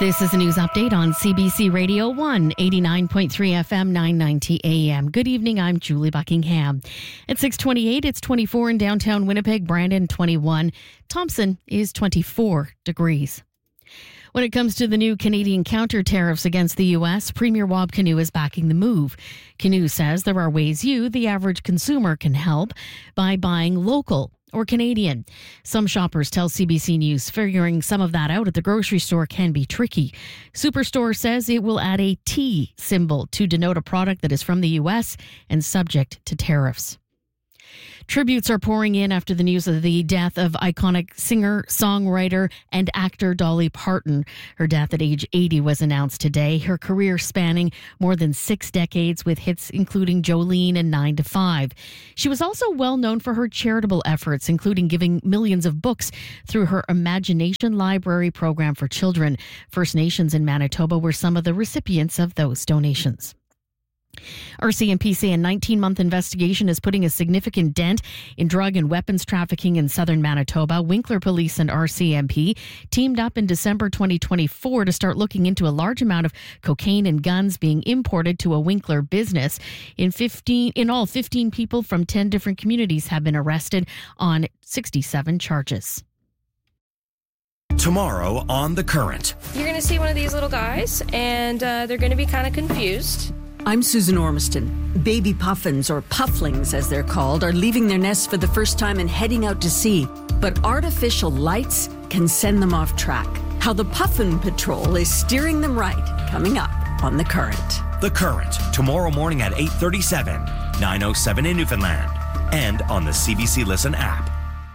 This is a news update on CBC Radio 1, 89.3 FM, 990 AM. Good evening, I'm Julie Buckingham. At 6:28, it's 24 in downtown Winnipeg, Brandon 21. Thompson is 24 degrees. When it comes to the new Canadian counter tariffs against the U.S., Premier Wab Kinew is backing the move. Kinew says there are ways you, the average consumer, can help by buying local or Canadian. Some shoppers tell CBC News figuring some of that out at the grocery store can be tricky. Superstore says it will add a T symbol to denote a product that is from the U.S. and subject to tariffs. Tributes are pouring in after the news of the death of iconic singer, songwriter, and actor Dolly Parton. Her death at age 80 was announced today. Her career spanning more than 6 decades with hits including Jolene and 9 to 5. She was also well known for her charitable efforts, including giving millions of books through her Imagination Library program for children. First Nations in Manitoba were some of the recipients of those donations. RCMP say a 19-month investigation is putting a significant dent in drug and weapons trafficking in southern Manitoba. Winkler Police and RCMP teamed up in December 2024 to start looking into a large amount of cocaine and guns being imported to a Winkler business. In all, 15 people from 10 different communities have been arrested on 67 charges. Tomorrow on The Current. You're going to see one of these little guys, and they're going to be kind of confused. I'm Susan Ormiston. Baby puffins, or pufflings as they're called, are leaving their nests for the first time and heading out to sea. But artificial lights can send them off track. How the Puffin Patrol is steering them right, coming up on The Current. The Current, tomorrow morning at 8:37, 9:07 in Newfoundland, and on the CBC Listen app.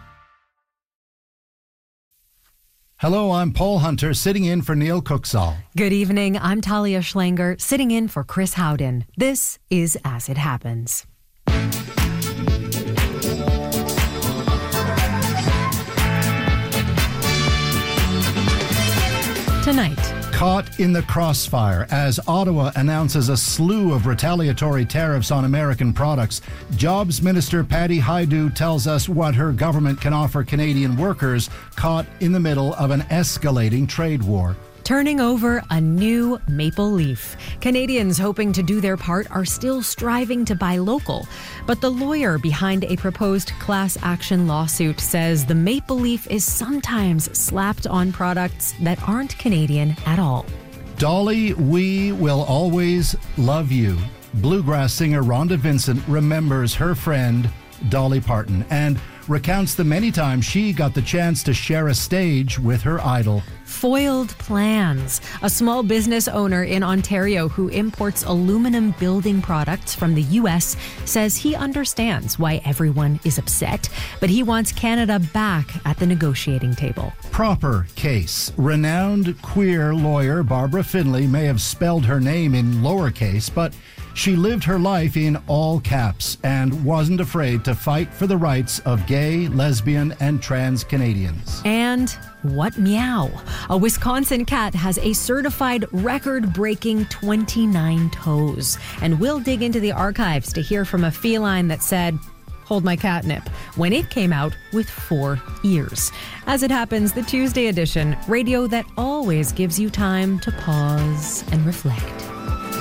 Hello, I'm Paul Hunter, sitting in for Neil Cooksall. Good evening, I'm Talia Schlanger, sitting in for Chris Howden. This is As It Happens. Tonight. Caught in the crossfire as Ottawa announces a slew of retaliatory tariffs on American products. Jobs Minister Patty Hajdu tells us what her government can offer Canadian workers caught in the middle of an escalating trade war. Turning over a new maple leaf. Canadians hoping to do their part are still striving to buy local. But the lawyer behind a proposed class action lawsuit says the maple leaf is sometimes slapped on products that aren't Canadian at all. Dolly, we will always love you. Bluegrass singer Rhonda Vincent remembers her friend Dolly Parton and recounts the many times she got the chance to share a stage with her idol. Foiled Plans, a small business owner in Ontario who imports aluminum building products from the U.S., says he understands why everyone is upset, but he wants Canada back at the negotiating table. Proper Case. Renowned queer lawyer Barbara Finlay may have spelled her name in lowercase, but she lived her life in all caps and wasn't afraid to fight for the rights of gay, lesbian, and trans Canadians. And what meow? A Wisconsin cat has a certified record-breaking 29 toes. And we'll dig into the archives to hear from a feline that said, "Hold my catnip," when it came out with 4 ears. As It Happens, the Tuesday edition, radio that always gives you time to pause and reflect.